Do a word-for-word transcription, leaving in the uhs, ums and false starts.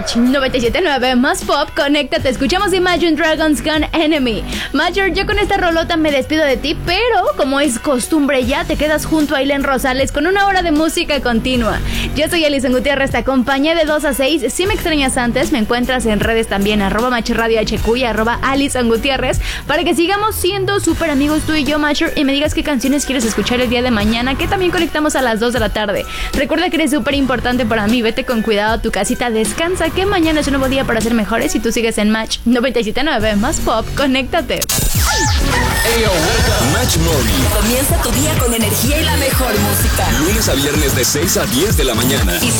Match noventa y siete punto nueve más pop, conéctate. Escuchamos Imagine Dragons con Enemy. Major, yo con esta rolota me despido de ti, pero como es costumbre ya, te quedas junto a Ailén Rosales con una hora de música continua. Yo soy Alison Gutiérrez, te acompañé de dos a seis. Si me extrañas antes, me encuentras en redes también, arroba machradio hq y arroba Alison Gutiérrez, para que sigamos siendo súper amigos tú y yo, Major, y me digas qué canciones quieres escuchar el día de mañana, que también conectamos a las dos de la tarde. Recuerda que eres súper importante para mí. Vete con cuidado a tu casita, descansa, que mañana es un nuevo día para ser mejores y tú sigues en Match noventa y siete punto nueve más pop, conéctate. Hey, yo, Match Morning. Comienza tu día con energía y la mejor música. Lunes a viernes de seis a diez de la mañana. Y